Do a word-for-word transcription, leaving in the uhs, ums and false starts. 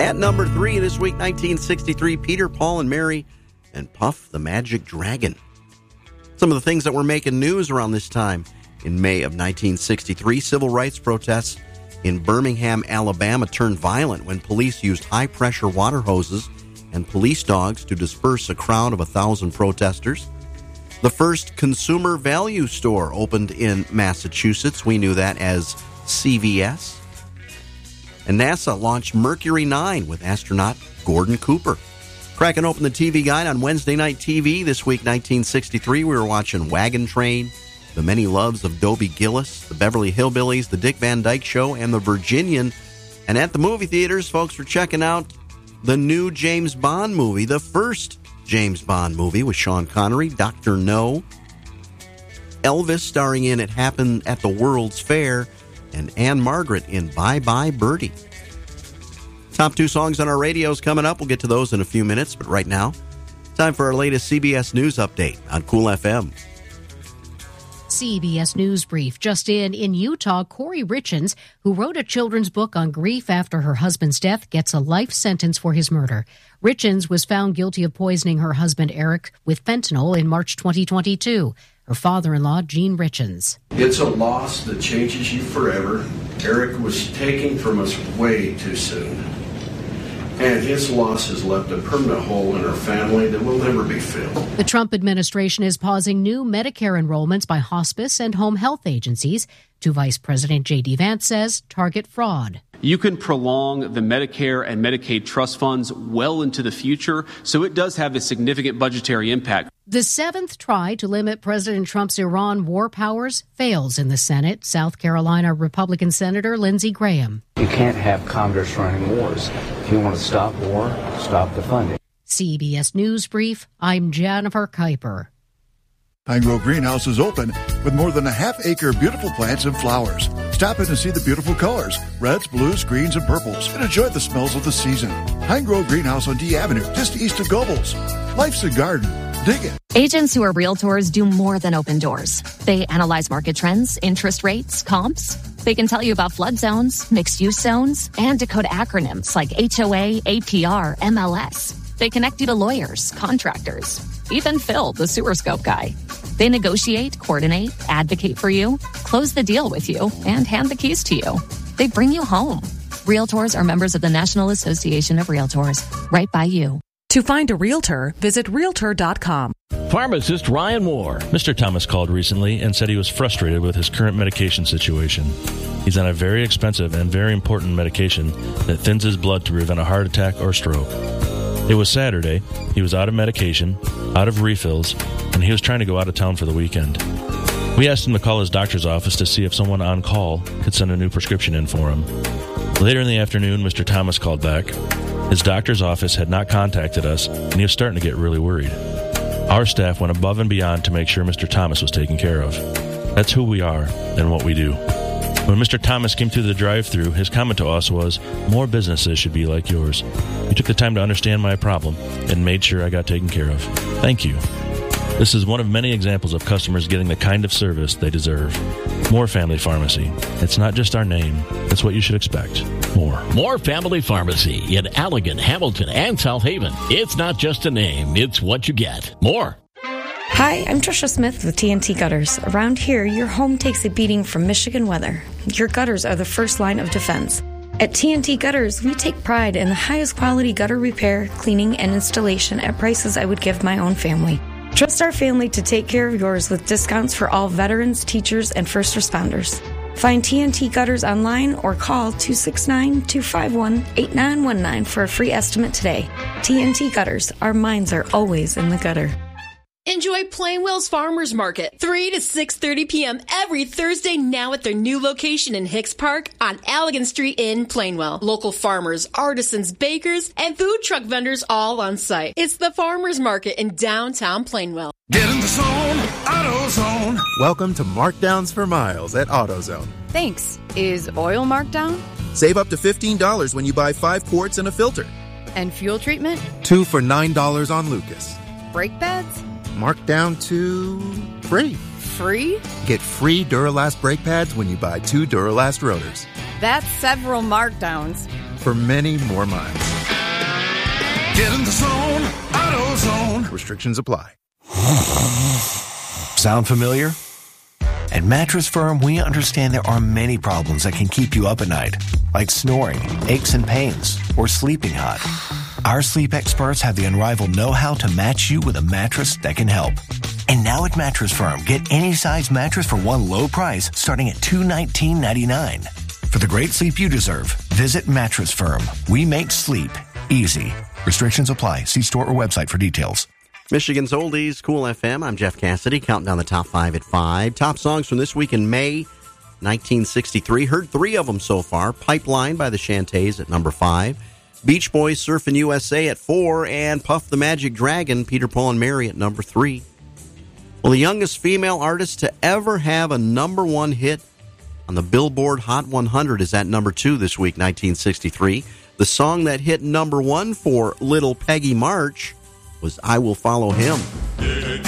At number three this week, nineteen sixty-three, Peter, Paul, and Mary and Puff the Magic Dragon. Some of the things that were making news around this time. In May of nineteen sixty-three, civil rights protests in Birmingham, Alabama turned violent when police used high-pressure water hoses and police dogs to disperse a crowd of a thousand protesters. The first consumer value store opened in Massachusetts. We knew that as C V S. And NASA launched Mercury nine with astronaut Gordon Cooper. Cracking open the T V guide on Wednesday Night T V this week, nineteen sixty-three, we were watching Wagon Train, The Many Loves of Dobie Gillis, The Beverly Hillbillies, The Dick Van Dyke Show, and The Virginian. And at the movie theaters, folks were checking out the new James Bond movie, the first James Bond movie with Sean Connery, Doctor No. Elvis starring in It Happened at the World's Fair, and Anne Margaret in Bye Bye Birdie. Top two songs on our radios coming up. We'll get to those in a few minutes, but right now, time for our latest C B S News update on Cool F M. C B S News Brief. Just in, in Utah, Corey Richens, who wrote a children's book on grief after her husband's death, gets a life sentence for his murder. Richens was found guilty of poisoning her husband, Eric, with fentanyl in March twenty twenty-two. Her father-in-law, Gene Richens. It's a loss that changes you forever. Eric was taken from us way too soon. And his loss has left a permanent hole in our family that will never be filled. The Trump administration is pausing new Medicare enrollments by hospice and home health agencies to Vice President J D. Vance says target fraud. You can prolong the Medicare and Medicaid trust funds well into the future, so it does have a significant budgetary impact. The seventh try to limit President Trump's Iran war powers fails in the Senate. South Carolina Republican Senator Lindsey Graham. You can't have Congress running wars. If you want to stop war, stop the funding. C B S News Brief, I'm Jennifer Kuiper. Pine Grove Greenhouse is open with more than a half-acre beautiful plants and flowers. Stop in and see the beautiful colors, reds, blues, greens, and purples, and enjoy the smells of the season. Pine Grove Greenhouse on D Avenue, just east of Gobles. Life's a garden. Dig it. Agents who are realtors do more than open doors. They analyze market trends, interest rates, comps. They can tell you about flood zones, mixed-use zones, and decode acronyms like H O A, A P R, M L S. They connect you to lawyers, contractors, even Phil, the sewer scope guy. They negotiate, coordinate, advocate for you, close the deal with you, and hand the keys to you. They bring you home. Realtors are members of the National Association of Realtors, right by you. To find a realtor, visit realtor dot com. Pharmacist Ryan Moore. Mister Thomas called recently and said he was frustrated with his current medication situation. He's on a very expensive and very important medication that thins his blood to prevent a heart attack or stroke. It was Saturday. He was out of medication, out of refills, and he was trying to go out of town for the weekend. We asked him to call his doctor's office to see if someone on call could send a new prescription in for him. Later in the afternoon, Mister Thomas called back. His doctor's office had not contacted us, and he was starting to get really worried. Our staff went above and beyond to make sure Mister Thomas was taken care of. That's who we are and what we do. When Mister Thomas came through the drive-thru, his comment to us was, "More businesses should be like yours. You took the time to understand my problem and made sure I got taken care of. Thank you." This is one of many examples of customers getting the kind of service they deserve. More Family Pharmacy. It's not just our name. It's what you should expect. More. More Family Pharmacy in Allegan, Hamilton, and South Haven. It's not just a name. It's what you get. More. Hi, I'm Trisha Smith with T N T Gutters. Around here, your home takes a beating from Michigan weather. Your gutters are the first line of defense. At T N T Gutters, we take pride in the highest quality gutter repair, cleaning, and installation at prices I would give my own family. Trust our family to take care of yours with discounts for all veterans, teachers, and first responders. Find T N T Gutters online or call two six nine, two five one, eight nine one nine for a free estimate today. T N T Gutters, our minds are always in the gutter. Enjoy Plainwell's Farmers Market, three to six thirty p.m. every Thursday now at their new location in Hicks Park on Allegan Street in Plainwell. Local farmers, artisans, bakers, and food truck vendors all on site. It's the Farmers Market in downtown Plainwell. Get in the zone, AutoZone. Welcome to Markdowns for Miles at AutoZone. Thanks. Is oil marked down? Save up to fifteen dollars when you buy five quarts and a filter. And fuel treatment? Two for nine dollars on Lucas. Brake pads? Marked down to free. Free? Get free Duralast brake pads when you buy two Duralast rotors. That's several markdowns. for many more miles. Get in the zone, AutoZone. Restrictions apply. Sound familiar? At Mattress Firm, we understand there are many problems that can keep you up at night, like snoring, aches and pains, or sleeping hot. Our sleep experts have the unrivaled know-how to match you with a mattress that can help. And now at Mattress Firm, get any size mattress for one low price starting at two hundred nineteen dollars and ninety-nine cents. For the great sleep you deserve, visit Mattress Firm. We make sleep easy. Restrictions apply. See store or website for details. Michigan's Oldies, Cool F M. I'm Jeff Cassidy, counting down the top five at five. Top songs from this week in May nineteen sixty-three. Heard three of them so far. Pipeline by the Shantays at number five. Beach Boys, Surfin' U S A at four. And Puff the Magic Dragon, Peter, Paul, and Mary at number three. Well, the youngest female artist to ever have a number one hit on the Billboard Hot one hundred is at number two this week, nineteen sixty-three. The song that hit number one for Little Peggy March was I Will Follow Him.